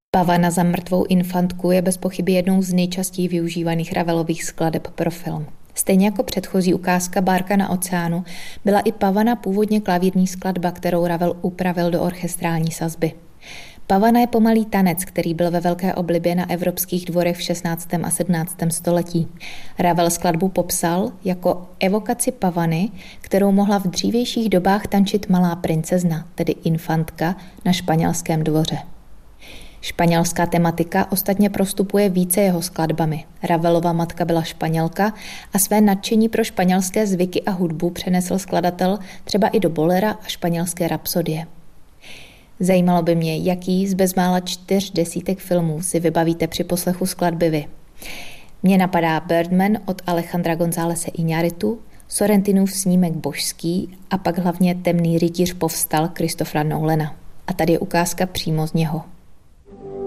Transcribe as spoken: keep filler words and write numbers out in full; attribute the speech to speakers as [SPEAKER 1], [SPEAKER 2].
[SPEAKER 1] Pavana za mrtvou infantku je bez pochyby jednou z nejčastěji využívaných Ravelových skladeb pro film. Stejně jako předchozí ukázka Bárka na oceánu byla i Pavana původně klavírní skladba, kterou Ravel upravil do orchestrální sazby. Pavana je pomalý tanec, který byl ve velké oblibě na evropských dvorech v šestnáctém a sedmnáctém století. Ravel skladbu popsal jako evokaci pavany, kterou mohla v dřívějších dobách tančit malá princezna, tedy infantka, na španělském dvoře. Španělská tematika ostatně prostupuje více jeho skladbami. Ravelova matka byla Španělka a své nadšení pro španělské zvyky a hudbu přenesl skladatel třeba i do bolera a španělské rapsodie. Zajímalo by mě, jaký z bezmála čtyř desítek filmů si vybavíte při poslechu skladby vy. Mně napadá Birdman od Alejandra Gonzálese Iñárritu, Sorrentinův snímek Božský a pak hlavně Temný rytíř povstal Christophera Nolana. A tady je ukázka přímo z něho.